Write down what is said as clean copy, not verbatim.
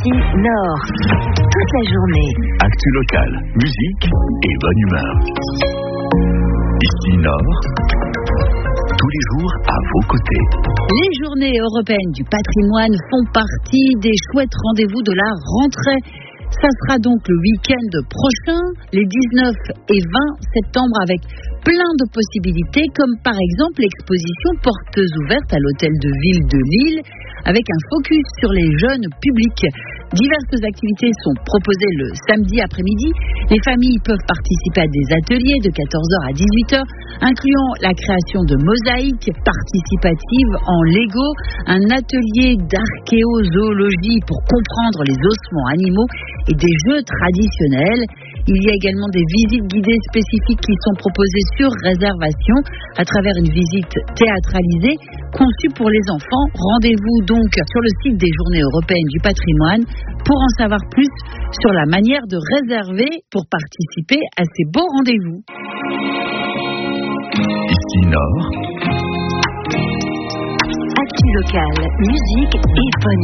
Ici Nord. Toute la journée. Actu locale, musique et bonne humeur. Ici Nord. Tous les jours à vos côtés. Les journées européennes du patrimoine font partie des chouettes rendez-vous de la rentrée. Ça sera donc le week-end prochain, les 19 et 20 septembre, avec plein de possibilités, comme par exemple l'exposition Portes ouvertes à l'hôtel de ville de Lille, avec un focus sur les jeunes publics. Diverses activités sont proposées le samedi après-midi. Les familles peuvent participer à des ateliers de 14h à 18h, incluant la création de mosaïques participatives en Lego, un atelier d'archéozoologie pour comprendre les ossements animaux et des jeux traditionnels. Il y a également des visites guidées spécifiques qui sont proposées sur réservation à travers une visite théâtralisée conçue pour les enfants. Rendez-vous donc sur le site des Journées européennes du patrimoine pour en savoir plus sur la manière de réserver pour participer à ces beaux rendez-vous. Ici Nord. Actu locale, musique et bonne